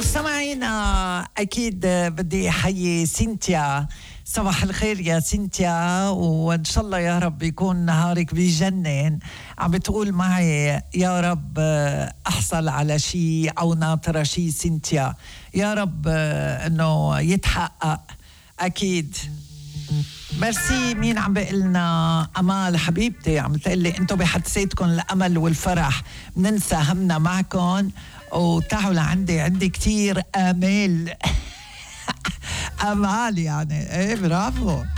مستمعينا أكيد بدي أحيي سينتيا. صباح الخير يا سينتيا، وإن شاء الله يا رب يكون نهارك بيجنن. عم بتقول معي يا رب أحصل على شيء أو ناطرة شيء سينتيا، يا رب إنه يتحقق أكيد. ميرسي. مين عم بقلنا؟ أمال حبيبتي عم تقلي أنتوا بحدثيتكم الأمل والفرح بننسى همنا معكم وتعالوا لعندي، عندي كتير آمال. أمال يعني إيه، برافو.